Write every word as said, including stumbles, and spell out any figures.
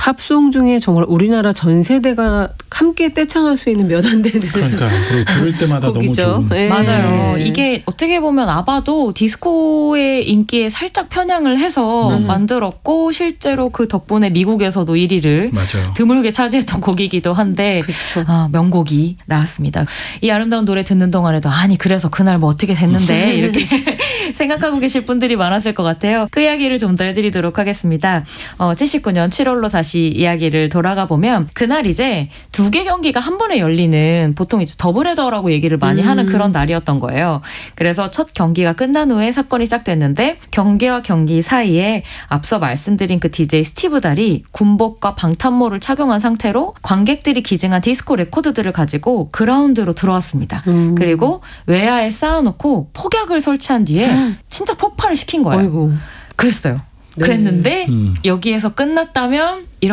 팝송 중에 정말 우리나라 전 세대가 함께 떼창할 수 있는 몇 안 되는 그러니까 들을 때마다 너무 좋은. 네. 맞아요. 이게 어떻게 보면 아바도 디스코의 인기에 살짝 편향을 해서 음. 만들었고 실제로 그 덕분에 미국에서도 일 위를 맞아요. 드물게 차지했던 곡이기도 한데 그쵸. 아, 명곡이 나왔습니다. 이 아름다운 노래 듣는 동안에도 아니 그래서 그날 뭐 어떻게 됐는데 이렇게 생각하고 계실 분들이 많았을 것 같아요. 그 이야기를 좀 더 해드리도록 하겠습니다. 어, 칠십구 년 칠월로 다시 이야기를 돌아가 보면 그날 이제 두 개 경기가 한 번에 열리는 보통 이제 더블헤더라고 얘기를 많이 음. 하는 그런 날이었던 거예요. 그래서 첫 경기가 끝난 후에 사건이 시작됐는데 경기와 경기 사이에 앞서 말씀드린 그 디제이 스티브 달이 군복과 방탄모를 착용한 상태로 관객들이 기증한 디스코 레코드들을 가지고 그라운드로 들어왔습니다. 음. 그리고 외야에 쌓아놓고 폭약을 설치한 뒤에 진짜 폭발을 시킨 거예요. 아이고. 그랬어요. 네. 그랬는데 음. 여기에서 끝났다면